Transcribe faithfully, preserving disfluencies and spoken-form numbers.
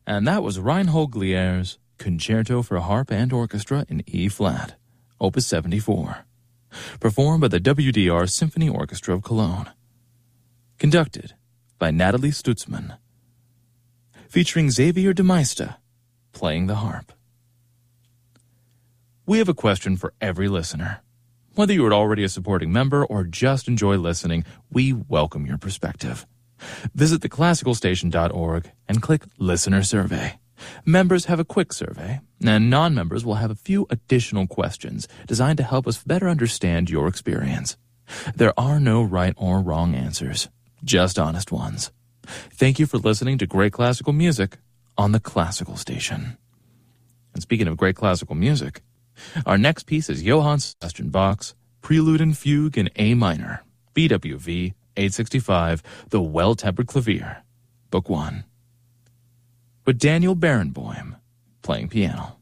And that was Reinhold Glier's Concerto for Harp and Orchestra in E-flat, Opus seventy-four, performed by the W D R Symphony Orchestra of Cologne. Conducted by Natalie Stutzmann. Featuring Xavier de Maista, playing the harp. We have a question for every listener. Whether you are already a supporting member or just enjoy listening, we welcome your perspective. Visit the classical station dot org and click Listener Survey. Members have a quick survey, and non-members will have a few additional questions designed to help us better understand your experience. There are no right or wrong answers, just honest ones. Thank you for listening to Great Classical Music on the Classical Station. And speaking of great classical music, our next piece is Johann Sebastian Bach's Prelude and Fugue in A minor, B W V eight sixty-five, The Well-Tempered Clavier, Book one, with Daniel Barenboim playing piano.